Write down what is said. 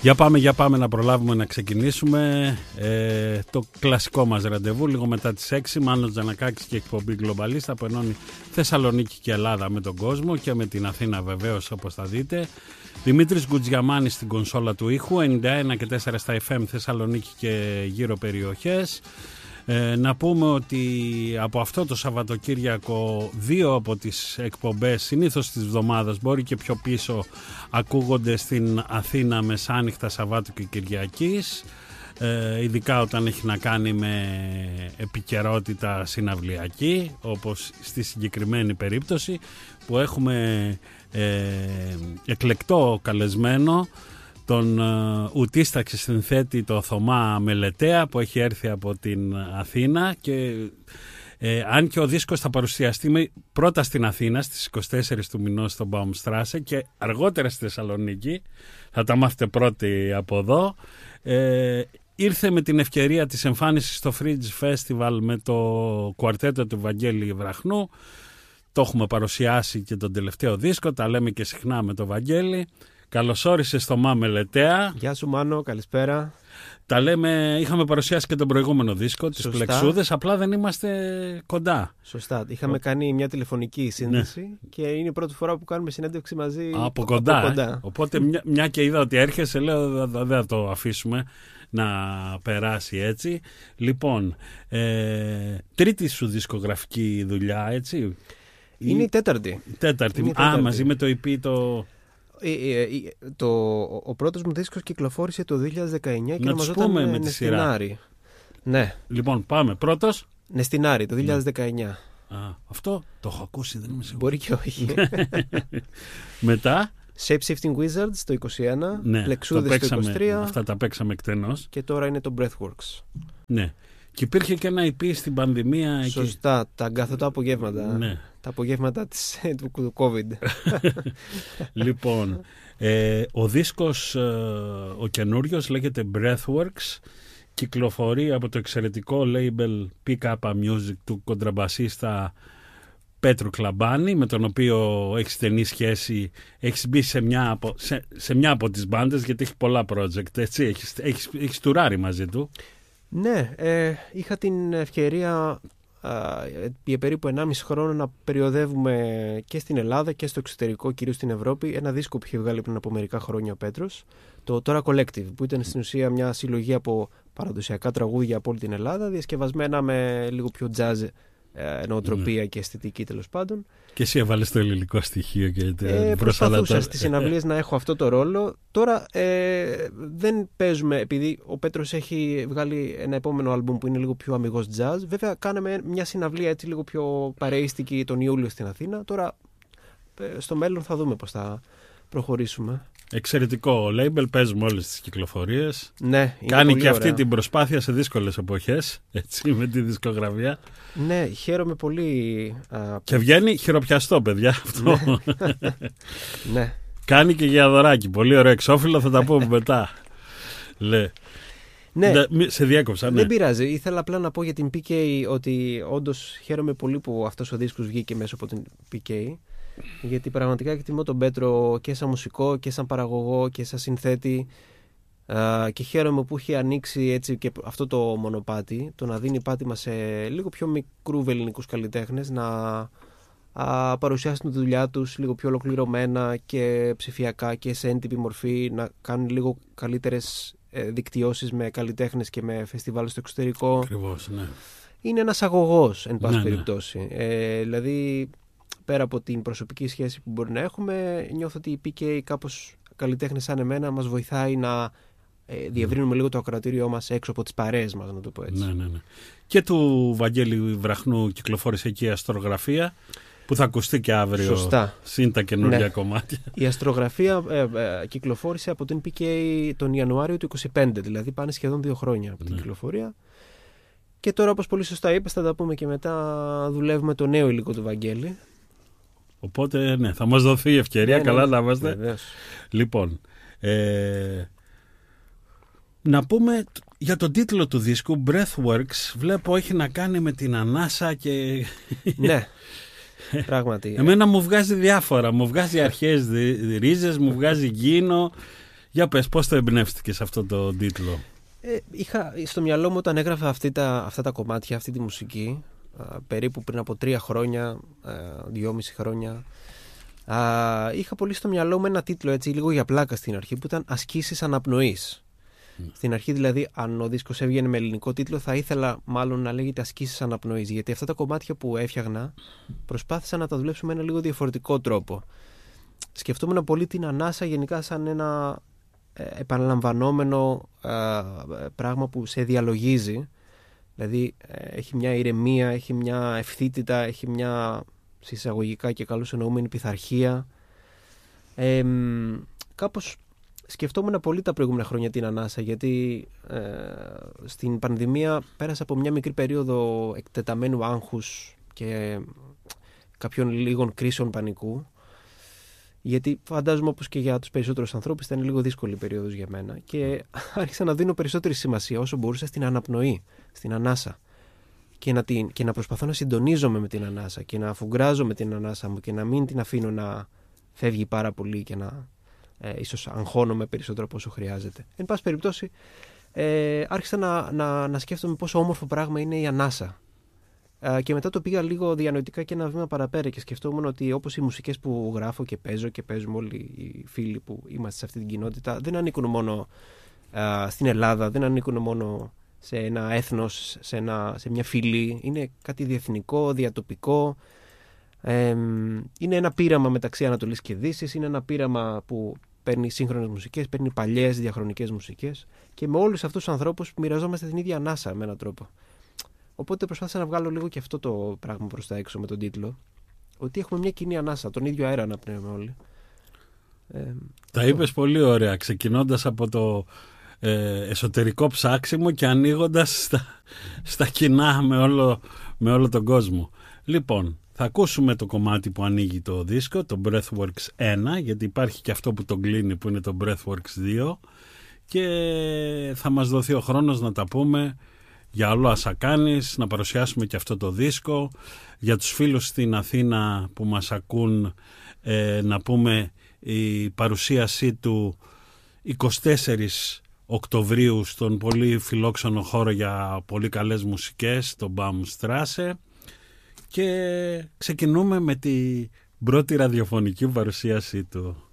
Για πάμε να προλάβουμε να ξεκινήσουμε το κλασικό μας ραντεβού λίγο μετά τις 6. Μάνος Τζανακάκης και εκπομπή Γκλομπαλίστα που ενώνει Θεσσαλονίκη και Ελλάδα με τον κόσμο και με την Αθήνα βεβαίως, όπως θα δείτε. Δημήτρης Γκουτζιαμάνης στην κονσόλα του ήχου, 91 και 4 στα FM Θεσσαλονίκη και γύρω περιοχές. Να πούμε ότι από αυτό το Σαββατοκύριακο 2 από τις εκπομπές συνήθως της εβδομάδας, μπορεί και πιο πίσω, ακούγονται στην Αθήνα μεσάνυχτα Σαββάτου και Κυριακής, ειδικά όταν έχει να κάνει με επικαιρότητα συναυλιακή, όπως στη συγκεκριμένη περίπτωση που έχουμε εκλεκτό καλεσμένο τον ουτίσταξη συνθέτη το Θωμά Μελετέα που έχει έρθει από την Αθήνα και αν και ο δίσκος θα παρουσιαστεί πρώτα στην Αθήνα στις 24 του μηνός στο Baumstrasse και αργότερα στη Θεσσαλονίκη, θα τα μάθετε πρώτοι από εδώ, ήρθε με την ευκαιρία της εμφάνισης στο Fringe Festival με το κουαρτέτο του Βαγγέλη Βραχνού. Το έχουμε παρουσιάσει και τον τελευταίο δίσκο, τα λέμε και συχνά με το Βαγγέλη. Καλώς όρισες στο Μελετέα. Γεια σου Μάνο, καλησπέρα. Τα λέμε, είχαμε παρουσιάσει και τον προηγούμενο δίσκο, τις Πλεξούδες, απλά δεν είμαστε κοντά. Σωστά, είχαμε κάνει μια τηλεφωνική σύνδεση και είναι η πρώτη φορά που κάνουμε συνέντευξη μαζί από κοντά. Οπότε μια και είδα ότι έρχεσαι, λέω δεν θα το αφήσουμε να περάσει έτσι. Λοιπόν, τρίτη σου δισκογραφική δουλειά, έτσι. Είναι η τέταρτη. Μαζί με το EP ο πρώτος μου δίσκος κυκλοφόρησε το 2019 και να τους πούμε με τη σειρά. Ναι. Λοιπόν, πάμε. Πρώτος. Νεστινάρη, το 2019. Αυτό το έχω ακούσει, δεν είμαι σίγουρος. Μπορεί και όχι. Μετά. Shape-Shifting Wizards το 21. Ναι, Πλεξούδες το 23. Αυτά τα παίξαμε εκτενώς. Και τώρα είναι το Breathworks. Ναι. Και υπήρχε και ένα EP στην πανδημία. Σωστά, τα αγκαθωτά απογεύματα. Ναι. Τα απογεύματα του COVID. Λοιπόν, ο δίσκος ο καινούριος λέγεται Breathworks, κυκλοφορεί από το εξαιρετικό label Pick Up Music του κοντραμπασίστα Πέτρου Κλαμπάνη, με τον οποίο έχει στενή σχέση, έχεις μπει σε μια από τις μπάντες, γιατί έχει πολλά project, έτσι, έχεις τουράρει μαζί του. Ναι, είχα την ευκαιρία για περίπου 1,5 χρόνο να περιοδεύουμε και στην Ελλάδα και στο εξωτερικό, κυρίως στην Ευρώπη, ένα δίσκο που είχε βγάλει πριν από μερικά χρόνια ο Πέτρος, το Τώρα Collective, που ήταν στην ουσία μια συλλογή από παραδοσιακά τραγούδια από όλη την Ελλάδα, διασκευασμένα με λίγο πιο jazz νοοτροπία και αισθητική, τέλος πάντων. Και εσύ έβαλες το ελληνικό στοιχείο και προσπαθούσα στις συναυλίες να έχω αυτό το ρόλο. Τώρα δεν παίζουμε, επειδή ο Πέτρος έχει βγάλει ένα επόμενο άλμπουμ που είναι λίγο πιο αμιγώς jazz. Βέβαια κάναμε μια συναυλία έτσι λίγο πιο παρεΐστικη τον Ιούλιο στην Αθήνα. Τώρα στο μέλλον θα δούμε πώς θα προχωρήσουμε. Εξαιρετικό label, παίζουμε όλες τις κυκλοφορίες. Ναι, κάνει και αυτή την προσπάθεια σε δύσκολες εποχές, έτσι, με τη δισκογραφία. Ναι, χαίρομαι πολύ. Και βγαίνει χειροπιαστό, παιδιά, αυτό. Ναι. Κάνει και για δωράκι, πολύ ωραίο εξώφυλλο, θα τα πούμε μετά. Ναι. Σε διέκοψα, ναι. Δεν πειράζει, ήθελα απλά να πω για την PK ότι όντως χαίρομαι πολύ που αυτός ο δίσκος βγήκε μέσω από την PK. Γιατί πραγματικά εκτιμώ τον Πέτρο και σαν μουσικό και σαν παραγωγό και σαν συνθέτη και χαίρομαι που έχει ανοίξει έτσι και αυτό το μονοπάτι, το να δίνει πάτημα σε λίγο πιο μικρού ελληνικούς καλλιτέχνες να παρουσιάσουν τη δουλειά τους λίγο πιο ολοκληρωμένα και ψηφιακά και σε έντυπη μορφή, να κάνουν λίγο καλύτερες δικτυώσεις με καλλιτέχνες και με φεστιβάλ στο εξωτερικό. Ακριβώς, ναι. Είναι ένας αγωγός εν πάση περιπτώσει. Δηλαδή πέρα από την προσωπική σχέση που μπορεί να έχουμε, νιώθω ότι η PK κάπως καλλιτέχνες σαν εμένα μας βοηθάει να διευρύνουμε λίγο το ακροατήριό μας έξω από τις παρέες μας, να το πω έτσι. Ναι. Και του Βαγγέλη Βραχνού κυκλοφόρησε εκεί η Αστρογραφία, που θα ακουστεί και αύριο. Σωστά. Συν τα καινούργια κομμάτια. Η Αστρογραφία κυκλοφόρησε από την PK τον Ιανουάριο του 2025, δηλαδή πάνε σχεδόν 2 χρόνια από την κυκλοφορία. Και τώρα, όπως πολύ σωστά είπες, θα τα πούμε και μετά, δουλεύουμε το νέο υλικό του Βαγγέλη. Οπότε, ναι, θα μας δοθεί η ευκαιρία, καλά να είμαστε. Βεβαίως. Λοιπόν, να πούμε για τον τίτλο του δίσκου, Breathworks, βλέπω έχει να κάνει με την ανάσα και... Ναι, πράγματι. Εμένα μου βγάζει διάφορα, μου βγάζει αρχαίες ρίζες, μου βγάζει γήινο, Για πες, πώς το εμπνεύστηκες αυτό το τίτλο? Είχα στο μυαλό μου όταν έγραφα αυτά τα κομμάτια, αυτή τη μουσική, περίπου πριν από 3 χρόνια, 2,5 χρόνια, είχα πολύ στο μυαλό μου ένα τίτλο έτσι λίγο για πλάκα στην αρχή, που ήταν «Ασκήσεις αναπνοής». Στην αρχή δηλαδή, αν ο δίσκος έβγαινε με ελληνικό τίτλο, θα ήθελα μάλλον να λέγεται «Ασκήσεις αναπνοής», γιατί αυτά τα κομμάτια που έφτιαγνα προσπάθησα να τα δουλέψω με ένα λίγο διαφορετικό τρόπο. Σκεφτόμουν πολύ την ανάσα γενικά σαν ένα επαναλαμβανόμενο πράγμα που σε διαλογίζει. Δηλαδή έχει μια ηρεμία, έχει μια ευθύτητα, έχει μια συσσαγωγικά και καλώς εννοούμενη πειθαρχία. Κάπως σκεφτόμουν πολύ τα προηγούμενα χρόνια την ανάσα, γιατί στην πανδημία πέρασα από μια μικρή περίοδο εκτεταμένου άγχους και κάποιων λίγων κρίσεων πανικού, γιατί φαντάζομαι όπως και για τους περισσότερους ανθρώπους ήταν λίγο δύσκολη περίοδος για μένα, και άρχισα να δίνω περισσότερη σημασία όσο μπορούσα στην αναπνοή, στην ανάσα, και να προσπαθώ να συντονίζομαι με την ανάσα και να αφουγκράζω με την ανάσα μου και να μην την αφήνω να φεύγει πάρα πολύ και να ίσως αγχώνομαι περισσότερο από όσο χρειάζεται. Εν πάση περιπτώσει, άρχισα να σκέφτομαι πόσο όμορφο πράγμα είναι η ανάσα. Και μετά το πήγα λίγο διανοητικά και ένα βήμα παραπέρα και σκεφτόμουν ότι όπως οι μουσικές που γράφω και παίζω και παίζουμε όλοι οι φίλοι που είμαστε σε αυτή την κοινότητα, δεν ανήκουν μόνο στην Ελλάδα, δεν ανήκουν μόνο σε ένα έθνος, σε μια φυλή. Είναι κάτι διεθνικό, διατοπικό. Είναι ένα πείραμα μεταξύ Ανατολής και Δύσης. Είναι ένα πείραμα που παίρνει σύγχρονες μουσικές, παίρνει παλιές διαχρονικές μουσικές, και με όλους αυτούς τους ανθρώπους μοιραζόμαστε την ίδια ανάσα με έναν τρόπο. Οπότε προσπάθησα να βγάλω λίγο και αυτό το πράγμα προς τα έξω με τον τίτλο, ότι έχουμε μια κοινή ανάσα, τον ίδιο αέρα να πνέουμε όλοι. Τα είπες πολύ ωραία, ξεκινώντας από το εσωτερικό ψάξιμο και ανοίγοντας στα κοινά με όλο τον κόσμο. Λοιπόν, θα ακούσουμε το κομμάτι που ανοίγει το δίσκο, το Breathworks 1, γιατί υπάρχει και αυτό που τον κλείνει, που είναι το Breathworks 2, και θα μας δοθεί ο χρόνος να τα πούμε για όλο όσα κάνεις, να παρουσιάσουμε και αυτό το δίσκο. Για τους φίλους στην Αθήνα που μας ακούν, να πούμε η παρουσίασή του 24 Οκτωβρίου στον πολύ φιλόξενο χώρο για πολύ καλές μουσικές, το Baumstrasse, και ξεκινούμε με την πρώτη ραδιοφωνική παρουσίασή του.